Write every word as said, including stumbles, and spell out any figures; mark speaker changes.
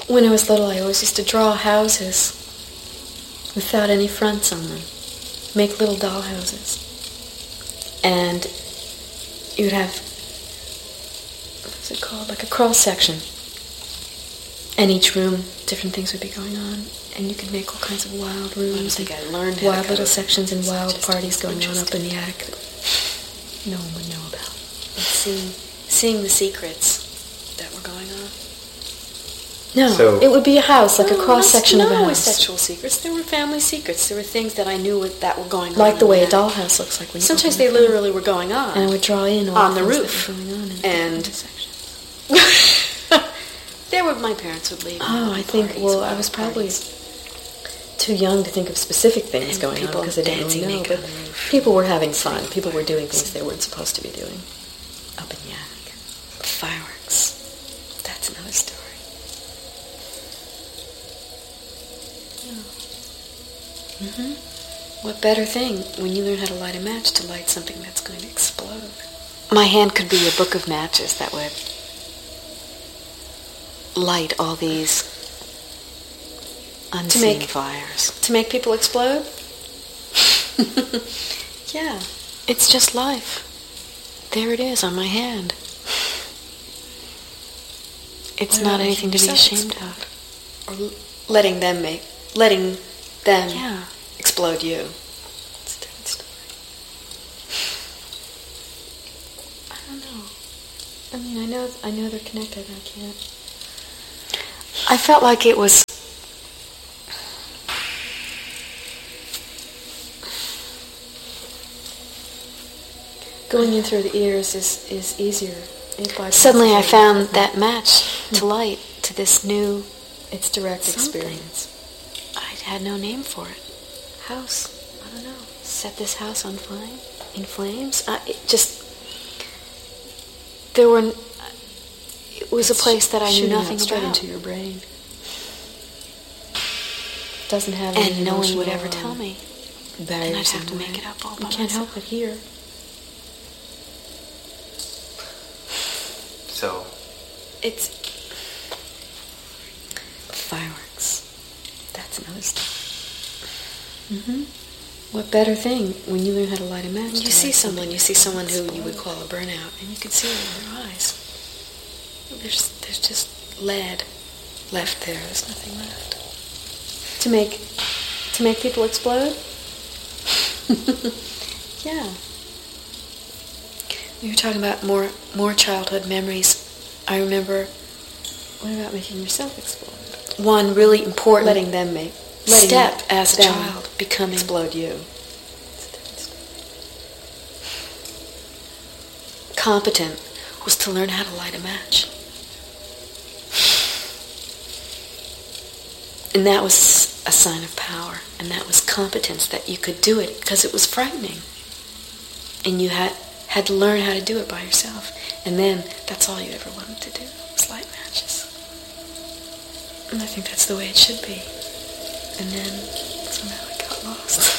Speaker 1: When I was little, I always used to draw houses without any fronts on them. Make little doll houses. And you would have, what's it called, like a cross-section. And each room, different things would be going on. And you could make all kinds of wild rooms.
Speaker 2: I think I learned how
Speaker 1: wild
Speaker 2: to
Speaker 1: little
Speaker 2: code.
Speaker 1: sections and
Speaker 2: It's
Speaker 1: wild
Speaker 2: just
Speaker 1: parties going on up in the attic that no one would know about.
Speaker 2: And seeing, seeing the secrets that were going on.
Speaker 1: No,
Speaker 3: So-
Speaker 1: it would be a house, like
Speaker 2: No,
Speaker 1: a cross-section
Speaker 2: not,
Speaker 1: of a
Speaker 2: not always
Speaker 1: house.
Speaker 2: sexual secrets. There were family secrets. There were things that I knew what, that were going on.
Speaker 1: Like the
Speaker 2: in
Speaker 1: way a
Speaker 2: attic.
Speaker 1: dollhouse looks like when you
Speaker 2: Sometimes
Speaker 1: open
Speaker 2: they
Speaker 1: the front.
Speaker 2: literally were going on.
Speaker 1: And I would draw in all
Speaker 2: On
Speaker 1: the
Speaker 2: the
Speaker 1: things
Speaker 2: roof.
Speaker 1: that were going on in
Speaker 2: And-
Speaker 1: different sections.
Speaker 2: There were my parents would leave.
Speaker 1: Oh, I think,
Speaker 2: parties,
Speaker 1: well, I
Speaker 2: wild
Speaker 1: was probably
Speaker 2: parties.
Speaker 1: too young to think of specific things
Speaker 2: And
Speaker 1: going on
Speaker 2: people
Speaker 1: because I didn't really
Speaker 2: dancing
Speaker 1: know.
Speaker 2: naked
Speaker 1: But
Speaker 2: on the roof.
Speaker 1: people were having fun. People were doing things they weren't supposed to be doing up in the attic.
Speaker 2: Fireworks. That's another story. Mm-hmm. What better thing when you learn how to light a match to light something that's going to explode? My hand could be a book of matches that would light all these unseen
Speaker 1: make-
Speaker 2: fires. To make people explode? Yeah. It's just life. There it is on my hand. It's
Speaker 1: What
Speaker 2: not
Speaker 1: about
Speaker 2: anything to be
Speaker 1: making
Speaker 2: ashamed
Speaker 1: yourself
Speaker 2: of. Or l- letting them make, letting them
Speaker 1: Yeah.
Speaker 2: explode you. It's a different story.
Speaker 1: I don't know. I mean, I know, I know they're connected. I can't.
Speaker 2: I felt like it was
Speaker 1: Going in through the ears is, is easier. It bypasses
Speaker 2: suddenly I
Speaker 1: all
Speaker 2: found
Speaker 1: that.
Speaker 2: that match to light to this new
Speaker 1: It's direct
Speaker 2: something.
Speaker 1: experience.
Speaker 2: I had no name for it. House. I don't know. Set this house on flame, in flames. I, it just there were. n- It was a place that I knew
Speaker 1: Shooting
Speaker 2: nothing
Speaker 1: out straight
Speaker 2: about,
Speaker 1: into your brain. Doesn't have any
Speaker 2: and no one would
Speaker 1: emotional,
Speaker 2: ever tell
Speaker 1: um,
Speaker 2: me.
Speaker 1: barriers
Speaker 2: And I'd have
Speaker 1: in
Speaker 2: to
Speaker 1: the
Speaker 2: make
Speaker 1: way.
Speaker 2: it up all
Speaker 1: You
Speaker 2: by
Speaker 1: can't
Speaker 2: myself.
Speaker 1: help it here.
Speaker 3: So,
Speaker 2: It's fireworks. That's another story.
Speaker 1: Mm-hmm. What better thing when you learn how to light a match?
Speaker 2: You
Speaker 1: to
Speaker 2: see
Speaker 1: light
Speaker 2: someone,
Speaker 1: something
Speaker 2: you see
Speaker 1: that's
Speaker 2: someone who you would
Speaker 1: explode.
Speaker 2: call a burnout, and you can see it in their eyes. There's, there's just lead left there. There's nothing left.
Speaker 1: To make, to make people explode?
Speaker 2: Yeah. We were talking about more, more childhood memories. I remember
Speaker 1: What about making yourself explode?
Speaker 2: one really important
Speaker 1: Letting them make, letting
Speaker 2: step as a
Speaker 1: them
Speaker 2: child, becoming
Speaker 1: explode you.
Speaker 2: competent was to learn how to light a match. And that was a sign of power, and that was competence, that you could do it, because it was frightening. And you had, had to learn how to do it by yourself. And then that's all you ever wanted to do, was light matches. And I think that's the way it should be. And then somehow it got lost.